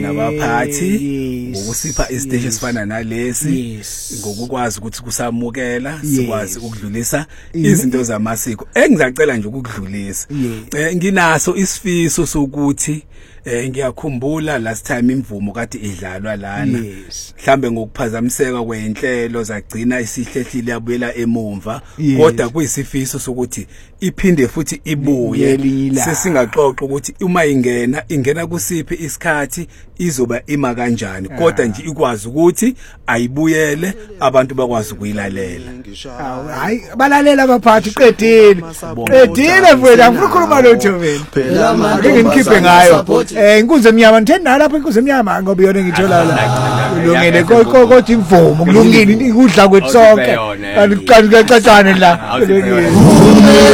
nabaphathi ukusipha isiteshi esifana nalesi ngokukwazi ukuthi kusamukela sikwazi ukudlulisa izinto zamasiko engizacela nje ukudlulisa nginaso isifiso sokuthi ngiyakhumbula last time imvumo kade idlalwa lana mhlambe ngokuphazamiseka kwenhlelo zagcina isihlehlile yabuyela emumva kodwa kuyisifiso sokuthi iphinde futhi ibuye sesingaxoxa ukuthi uma ingena kusiphi isikhathi izoba ima kanjani kodwa nje ikwazi ukuthi ayibuyele abantu bakwazi ukuyilalela. Hayi balalela abaphathi qedile mfowethu angifuna ukukhuluma lutho mina phela manje ngikhiphe ngayo inkunzi emnyama ngithenda lapha inkunzi emnyama ngoba yona ngithola la kulungile kodwa imvumo kulungile ukudla kwethu sonke kanti kuyacacana la.